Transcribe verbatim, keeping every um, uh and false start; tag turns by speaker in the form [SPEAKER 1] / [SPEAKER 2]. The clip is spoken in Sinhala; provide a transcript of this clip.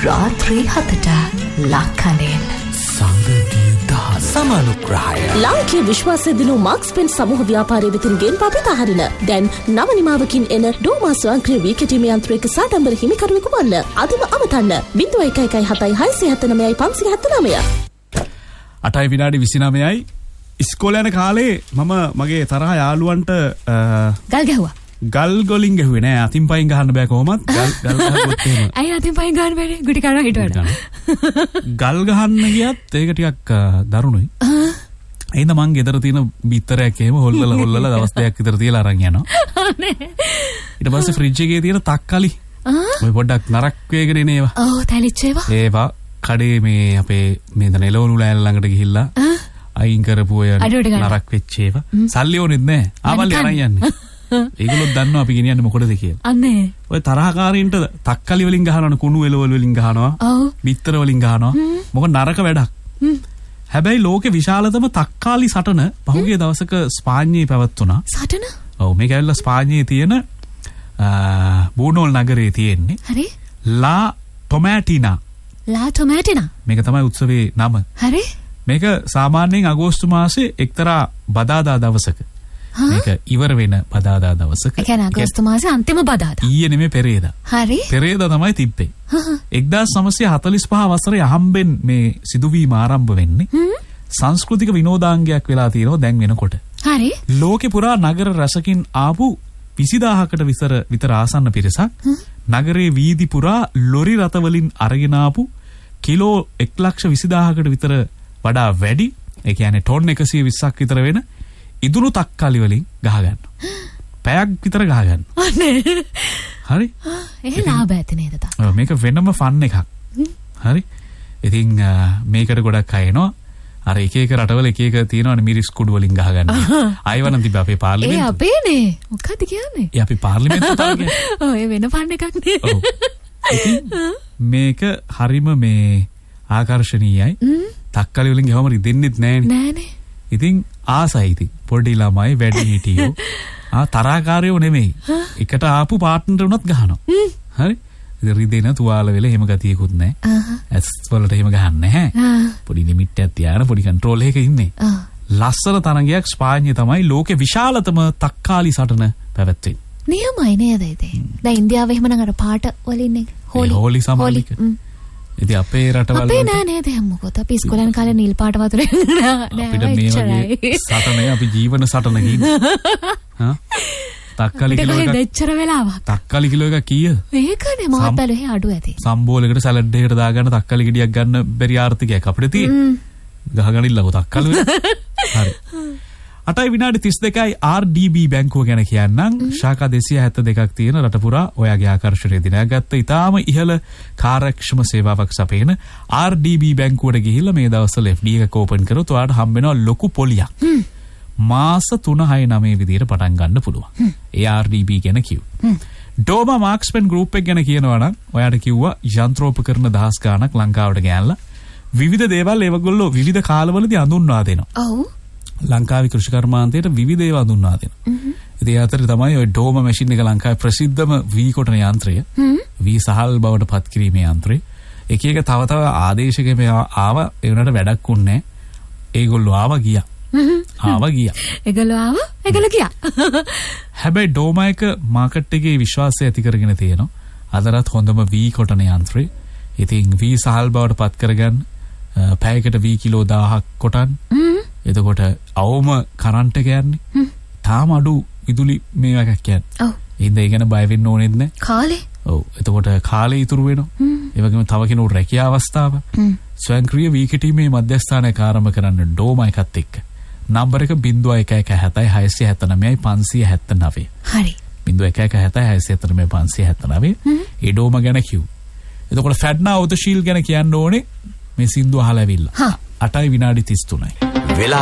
[SPEAKER 1] රාත්‍රී හතට ලක්කනෙන්
[SPEAKER 2] සංගතිය දහ සමානුග්‍රහය
[SPEAKER 3] ලාංකීය විශ්වාසය දිනු මාක්ස් පෙන් සමූහ ව්‍යාපාරයේ වෙතින් ගෙන් පපිත හරින දැන් නව නිමාවකින් එන ඩෝමා ස්වයංක්‍රීය වී කෙටීමේ යන්ත්‍රයක සාඩම්බර හිමිකරුවෙකු වන්න අදම අමතන්න ज़ीरो एक एक हताई हाई से हत्ත නවයයි පන්සිය හත්ත නවය
[SPEAKER 4] අටයි විනාඩි විසිනවයයි ඉස්කෝලේ යන කාලේ මම මගේ තරහ යාළුවන්ට
[SPEAKER 5] ගල් ගැහුවා
[SPEAKER 4] ගල් ගොලින් ගැහුවේ නෑ අතින් පයින් ගහන්න බෑ කොහොමත් ගල් ගල් ගහගොත් එහෙම
[SPEAKER 5] අය අතින් පයින් ගහන්න බෑනේ ගුටි කනවා හිටවල
[SPEAKER 4] ගල් ගහන්න ගියත් ඒක ටිකක් දරුණුයි එහෙනම් මං ගෙදර තියෙන බිත්තරයක් එහෙම හොල්ලලා හොල්ලලා දවස් දෙකක් විතර තියලා අරන් යනවා ඊට පස්සේ ෆ්‍රිජ් එකේ තියෙන තක්කලි ඔය පොඩ්ඩක් නරක් වේගෙන එන ඒවා
[SPEAKER 5] ඔව් තැලිච්ච ඒවා
[SPEAKER 4] ඒවා කඩේ මේ අපේ මේ නෙලවණු ලෑල්ල ළඟට ගිහිල්ලා අයින් කරපු ඔය නරක් වෙච්ච ඒවා සල්ලි ඕනෙත් නෑ ආවල් අරන් යන්නේ ඒගොල්ලෝ දන්නවා අපි ගෙනියන්නේ මොකටද කියලා.
[SPEAKER 5] අනේ.
[SPEAKER 4] ඔය තරහකාරීන්ට තක්කලි වලින් ගහනවනේ කුණු එළවලු වලින් ගහනවා.
[SPEAKER 5] ඔව්.
[SPEAKER 4] බිත්තර වලින් ගහනවා. මොකද නරක වැඩක්. හැබැයි ලෝකේ විශාලතම තක්කාලි සටන පහුගිය දවසක ස්පාඤ්ඤයේ පැවැත්වුණා.
[SPEAKER 5] සටන?
[SPEAKER 4] ඔව් මේක ඇවිල්ලා ස්පාඤ්ඤයේ තියෙන බූනෝල් නගරයේ තියෙන්නේ.
[SPEAKER 5] හරි.
[SPEAKER 4] ලා ටොමැටිනා.
[SPEAKER 5] ලා ටොමැටිනා.
[SPEAKER 4] මේක තමයි උත්සවයේ නම.
[SPEAKER 5] හරි.
[SPEAKER 4] මේක සාමාන්‍යයෙන් අගෝස්තු මාසේ එක්තරා බදාදා දවසක මේක ඉවර වෙන බදාදා දවසක.
[SPEAKER 5] ඒ කියන්නේ අගෝස්තු මාසේ අන්තිම බදාදා.
[SPEAKER 4] ඊයේ නෙමෙයි පෙරේදා.
[SPEAKER 5] හරි.
[SPEAKER 4] පෙරේදා තමයි තිබ්බේ. එක්දාස් නවසිය හතළිස් පහ වසරේ අහම්බෙන් මේ සිදුවීම ආරම්භ වෙන්නේ. සංස්කෘතික විනෝදාංගයක් වෙලා තියෙනවා දැන් වෙනකොට.
[SPEAKER 5] හරි.
[SPEAKER 4] ලෝකේ පුරා නගර රසකින් ආපු විසිදාහකට විතර විතර ආසන්න පිරිසක් නගරේ වීදි පුරා ලොරි රථ වලින් අරගෙන ආපු කිලෝ එක ලක්ෂ විසිදාහකට විතර වඩා වැඩි ඒ කියන්නේ ටොන් එකසිය විස්සක් විතර වෙන ඉදුණු තක්කාලි වලින් ගහ ගන්නවා. පැයක් විතර ගහ ගන්නවා. අනේ. හරි.
[SPEAKER 5] එහෙ ලාභ ඇති නේද තා?
[SPEAKER 4] ඔව් මේක වෙනම ෆන් එකක්. හරි. ඉතින් මේකට ගොඩක් අය එනවා. අර එක එක රටවල එක එක තියෙනවනේ මිරිස් කුඩු වලින් ගහ ගන්න. ආයවනම් තිබ්බ අපේ පාර්ලිමේන්තුව.
[SPEAKER 5] ඒ අපේනේ. මොකක්ද කියන්නේ?
[SPEAKER 4] ඒ අපි පාර්ලිමේන්තුව තමයි.
[SPEAKER 5] ඔව් ඒ වෙන ෆන් එකක් නේ.
[SPEAKER 4] ඔව්. ඉතින් මේක හරිම මේ ආකර්ශනීයයි. තක්කාලි වලින් ගහම රිදෙන්නෙත් නෑනේ.
[SPEAKER 5] නෑනේ.
[SPEAKER 4] ඉතින් ආසයි ඉතින් පොඩි ළමයි වැඩි හිටියෝ ආ තරහකාරයෝ නෙමෙයි එකට ආපු පාර්ට්නර් උනත් ගහනවා හරි ඉතින් රිදෙන තුවාල වෙල එහෙම ගතියකුත් නැහැ ඇස් වලට එහෙම ගහන්නේ නැහැ පොඩි ලිමිට් එකක් තියාගෙන පොඩි කන්ට්‍රෝල් එකක ඉන්නේ ලස්සන තරගයක් ස්පාඤ්ඤේ තමයි ලෝකේ විශාලතම තක්කාලි සටන පැවැත්වෙන්නේ
[SPEAKER 5] නියමයි නේද ඉතින් දැන් ඉන්දියාවේ එහෙමනම් අර පාට වලින්නේ හෝලි
[SPEAKER 4] හෝලි සමාලික ඉතින් අපේ රටවල
[SPEAKER 5] අපේ නෑ නේද මොකද අපි ඉස්කෝලේ යන කාලේ නිල් පාට වතුරේ නෑ
[SPEAKER 4] අපිට මේ වගේ සටනේ අපි ජීවන සටනක ඉන්නේ හා තක්කලි කිලෝ එකක්
[SPEAKER 5] දෙච්චර වෙලාවක්
[SPEAKER 4] තක්කලි කිලෝ එකක් කීයද
[SPEAKER 5] ඒකනේ මාත් බැලුවේ අඩු ඇති
[SPEAKER 4] සම්බෝලයකට සැලඩ් එකකට දාගන්න තක්කලි ගෙඩියක් ගන්න බැරි ආර්ථිකයක් අපිට තියෙන්නේ ගහගනින්නකෝ තක්කලු හරි අටයි විනාඩි තිස් දෙකයි ආර් ඩී බී බැංකුව ගැන කියන්නම් ශාඛා දෙසිය හැත්තෑ දෙකක් තියෙන රට පුරා ඔයාගේ ආකර්ෂණය දිනාගත්ත ඉතාම ඉහළ කාර්යක්ෂම සේවාවක් සපයන ආර් ඩී බී බැංකුවට ගිහිල්ලා මේ දවස්වල එෆ් ඩී එකක් ඕපන් කරොත් ඔයාට හම්බ වෙනවා ලොකු පොලියක් මාස තුන හය නවය විදියට පටන් ගන්න පුළුවන් ඒ ආර් ඩී බී ගැන කිව්ව ඩෝමා මාක්ස්පෙන් ගෲප් එක ගැන කියනවා නම් ඔයාට කිව්වා යන්ත්‍රෝපකරණ දහස් ගාණක් ලංකාවට ගෑනලා විවිධ දේවල් ඒවගොල්ලෝ විවිධ කාලවලදී අඳුන්වා දෙනවා
[SPEAKER 5] ඔව්
[SPEAKER 4] ලංකාවේ කෘෂිකර්මාන්තයට විවිධ ඒවා දුන්නා දෙනවා. ඉතින් ඒ අතරේ තමයි ඔය ඩෝම මැෂින් එක ලංකාවේ ප්‍රසිද්ධම වී කොටන යන්ත්‍රය. වී සහල් බවට පත් කිරීමේ යන්ත්‍රය. එක එක තව තව ආදේශකෙම ආව ඒ උනට වැඩක් උන්නේ නැහැ. ඒගොල්ලෝ ආවා ගියා. ආවා ගියා.
[SPEAKER 5] ඒගොල්ලෝ ආවා ඒගොල්ලෝ ගියා.
[SPEAKER 4] හැබැයි ඩෝම එක මාකට් එකේ විශ්වාසය ඇති කරගෙන තියෙනවා. අදටත් හොඳම වී කොටන යන්ත්‍රය. ඉතින් වී සහල් බවට පත් කරගන්න පැයකට වී කිලෝ දහයක් කොටන් එතකොට අවම කරන්ට් එක යන්නේ තාම අඩු විදුලි මේවා එකක් යන්නේ
[SPEAKER 5] ඔව්
[SPEAKER 4] ඉතින් ඒ ගැන බය වෙන්න ඕනෙත් නැහැ
[SPEAKER 5] කාලේ
[SPEAKER 4] ඔව් එතකොට කාලේ ඉතුරු වෙනවා ඒ වගේම තව කෙනෙකුට රැකියා අවස්ථාව ස්වයංක්‍රීය වී කෙටීමේ මධ්‍යස්ථානයක් ආරම්භ කරන්න ඩෝමා එකත් එක්ක නම්බර එක ज़ीरो एक एक हत्तर හයසිය හැත්තෑ නවයයි පන්සිය හැත්තෑ නවය
[SPEAKER 5] හරි
[SPEAKER 4] ज़ीरो एक एक हत्तर හයසිය හැත්තෑ නවයයි පන්සිය හැත්තෑ නවය ඒ ඩෝමා ගැන කිව් එතකොට ෆැඩ්නා ඔතශීල් ගැන කියන්න ඕනේ මේ සින්දු අහලා ඇවිල්ලා අටයි විනාඩි තිස් තුනයි
[SPEAKER 2] වෙලා